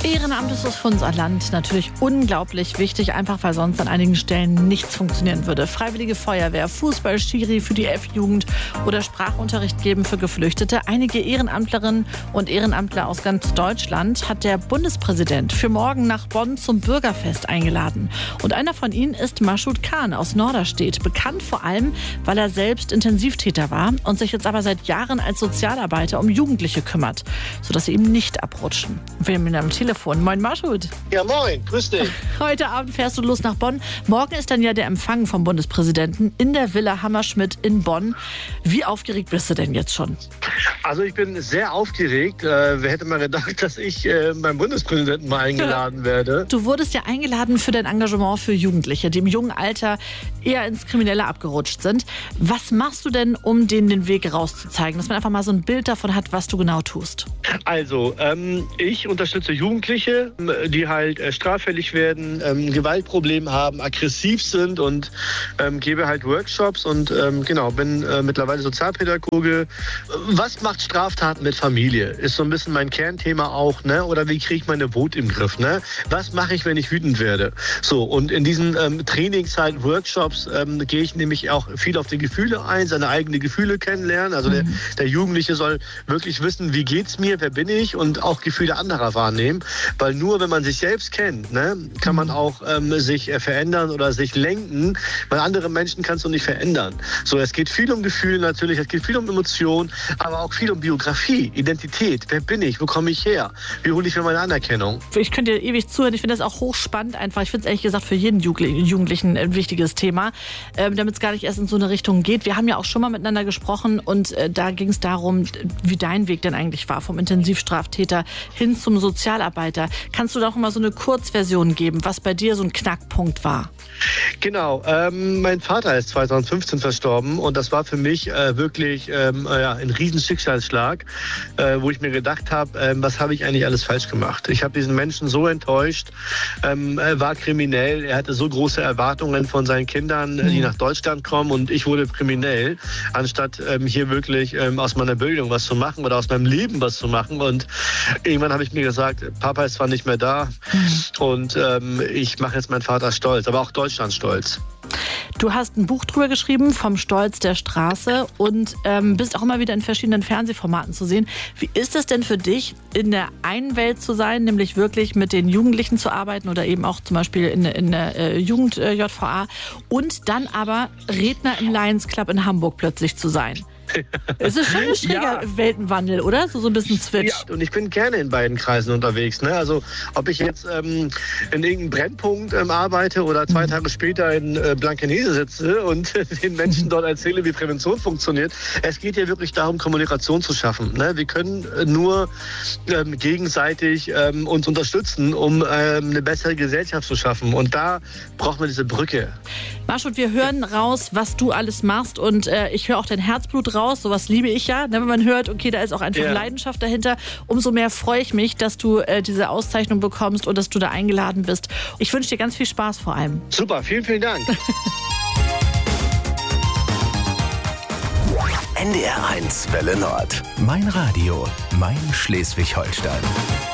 Ehrenamt ist für unser Land natürlich unglaublich wichtig, einfach weil sonst an einigen Stellen nichts funktionieren würde. Freiwillige Feuerwehr, Fußball, Schiri für die F-Jugend oder Sprachunterricht geben für Geflüchtete. Einige Ehrenamtlerinnen und Ehrenamtler aus ganz Deutschland hat der Bundespräsident für morgen nach Bonn zum Bürgerfest eingeladen. Und einer von ihnen ist Mashoud Khan aus Norderstedt. Bekannt vor allem, weil er selbst Intensivtäter war und sich jetzt aber seit Jahren als Sozialarbeiter um Jugendliche kümmert, sodass sie eben nicht abrutschen. Wir haben ihn am Telefon. Moin Mashoud. Ja, moin, grüß dich. Heute Abend fährst du los nach Bonn. Morgen ist dann ja der Empfang vom Bundespräsidenten in der Villa Hammerschmidt in Bonn. Wie aufgeregt bist du denn jetzt schon? Also ich bin sehr aufgeregt. Wer hätte mal gedacht, dass ich beim Bundespräsidenten mal eingeladen werde? Du wurdest ja eingeladen für dein Engagement für Jugendliche, die im jungen Alter eher ins Kriminelle abgerutscht sind. Was machst du denn, um denen den Weg rauszuzeigen, dass man einfach mal so ein Bild davon hat, was du genau tust? Also, ich unterstütze Jugendliche, die halt straffällig werden, Gewaltprobleme haben, aggressiv sind und gebe halt Workshops und bin mittlerweile Sozialpädagoge. Was macht Straftaten mit Familie? Ist so ein bisschen mein Kernthema auch, ne? Oder wie kriege ich meine Wut im Griff, ne? Was mache ich, wenn ich wütend werde? So, und in diesen Trainings, Workshops gehe ich nämlich auch viel auf die Gefühle ein, seine eigenen Gefühle kennenlernen. Also der Jugendliche soll wirklich wissen, wie geht's mir, wer bin ich und auch Gefühle anderer wahrnehmen. Weil nur wenn man sich selbst kennt, ne, kann man auch sich verändern oder sich lenken, weil andere Menschen kannst du nicht verändern. So, es geht viel um Gefühle natürlich, es geht viel um Emotionen, aber auch viel um Biografie, Identität. Wer bin ich? Wo komme ich her? Wie hole ich mir meine Anerkennung? Ich könnte dir ewig zuhören. Ich finde das auch hochspannend einfach. Ich finde es ehrlich gesagt für jeden Jugendlichen ein wichtiges Thema, damit es gar nicht erst in so eine Richtung geht. Wir haben ja auch schon mal miteinander gesprochen und da ging es darum, wie dein Weg denn eigentlich war, vom Intensivstraftäter hin zum Sozialarbeiter. Kannst du da auch mal so eine Kurzversion geben, was bei dir so ein Knackpunkt war? Genau, mein Vater ist 2015 verstorben und das war für mich wirklich ein riesen Schicksalsschlag, wo ich mir gedacht habe, was habe ich eigentlich alles falsch gemacht? Ich habe diesen Menschen so enttäuscht, er war kriminell, er hatte so große Erwartungen von seinen Kindern, die nach Deutschland kommen und ich wurde kriminell, anstatt hier wirklich aus meiner Bildung was zu machen oder aus meinem Leben was zu machen und irgendwann habe ich mir gesagt, Papa ist zwar nicht mehr da und ich mache jetzt meinen Vater stolz, aber auch Deutschland stolz. Du hast ein Buch drüber geschrieben, vom Stolz der Straße und bist auch immer wieder in verschiedenen Fernsehformaten zu sehen. Wie ist es denn für dich, in der einen Welt zu sein, nämlich wirklich mit den Jugendlichen zu arbeiten oder eben auch zum Beispiel in der Jugend-JVA und dann aber Redner im Lions Club in Hamburg plötzlich zu sein? Es ist schon ein schräger Weltenwandel, oder? So ein bisschen Switch. Ja, und ich bin gerne in beiden Kreisen unterwegs. Ne? Also ob ich jetzt in irgendeinem Brennpunkt arbeite oder 2 Tage später in Blankenese sitze und den Menschen dort erzähle, wie Prävention funktioniert. Es geht ja wirklich darum, Kommunikation zu schaffen. Ne? Wir können nur gegenseitig uns unterstützen, um eine bessere Gesellschaft zu schaffen. Und da braucht man diese Brücke. Mashoud, wir hören raus, was du alles machst und ich höre auch dein Herzblut raus. Sowas liebe ich ja, ne? Wenn man hört, okay, da ist auch einfach Leidenschaft dahinter. Umso mehr freue ich mich, dass du diese Auszeichnung bekommst und dass du da eingeladen bist. Ich wünsche dir ganz viel Spaß vor allem. Super, vielen, vielen Dank. NDR 1 Welle Nord. Mein Radio, mein Schleswig-Holstein.